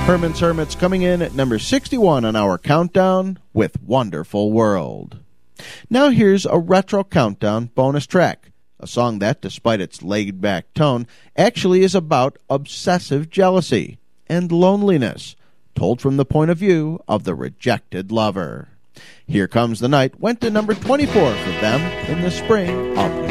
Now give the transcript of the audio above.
Herman's Hermits coming in at number 61 on our countdown with Wonderful World. Now here's a retro countdown bonus track, a song that, despite its laid-back tone, actually is about obsessive jealousy and loneliness, told from the point of view of the rejected lover. Here Comes the Night went to number 24 for them in the spring of